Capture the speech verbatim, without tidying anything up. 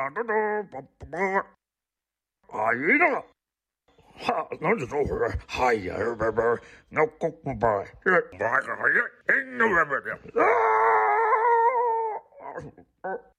哒哒叭叭叭。哎呀，哈，那就走回来。哎呀，拜拜，那个不拜，这拜个哎呀，哎，那拜拜的啊。